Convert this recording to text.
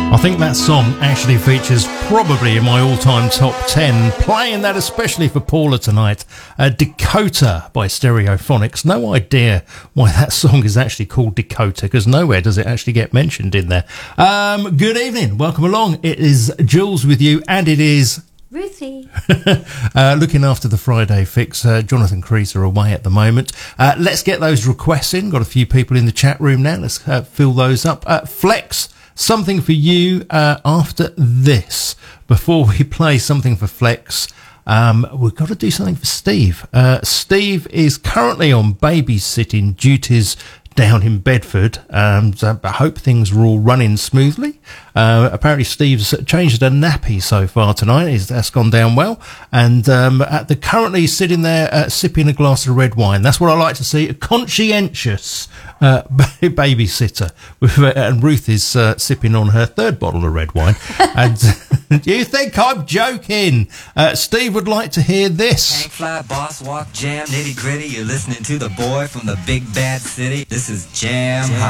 I think that song actually features probably in my all-time top 10, playing that especially for Paula tonight. Dakota by Stereophonics. No idea why that song is actually called Dakota, because nowhere does it actually get mentioned in there. Good evening, welcome along. It is Jules with you, and it is Ruthie. looking after the Friday fix. Jonathan Creaser away at the moment. Let's get those requests in. Got a few people in the chat room now. Let's fill those up. Flex, something for you after this. Before we play something for Flex, we've got to do something for Steve. Steve is currently on babysitting duties down in Bedford, so I hope things are all running smoothly. Apparently Steve's changed a nappy so far tonight. That's gone down well. And they're currently sitting there sipping a glass of red wine. That's what I like to see. A conscientious babysitter. And Ruth is sipping on her third bottle of red wine. And you think I'm joking? Steve would like to hear this. Tank fly, boss walk, jam, nitty gritty. You're listening to the boy from the big bad city. This is Jam Hot.